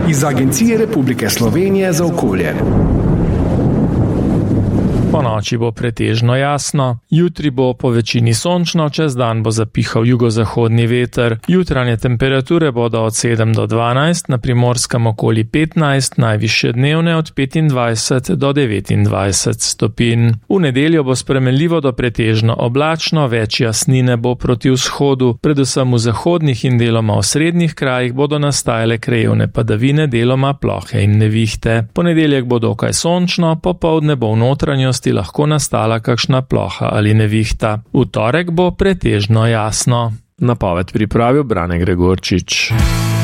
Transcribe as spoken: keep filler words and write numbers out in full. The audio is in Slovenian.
iz Agencije Republike Slovenije za okolje. Po noči bo pretežno jasno, jutri bo po večini sončno, čez dan bo zapihal jugozahodni veter. Jutranje temperature bodo od sedem do dvanajst, na Primorskem okoli petnajst, najvišje dnevne od petindvajset do devetindvajset stopinj. V nedeljo bo spremenljivo do pretežno oblačno, več jasnine bo proti vzhodu, predvsem v zahodnih in deloma v srednjih krajih bodo nastajale krajevne padavine, deloma plohe in nevihte. Ponedeljek bo dokaj sončno, popoldne bo v notranjosti lahko nastala kakšna ploha ali nevihta. V torek bo pretežno jasno. Napoved pripravil Brane Gregorčič.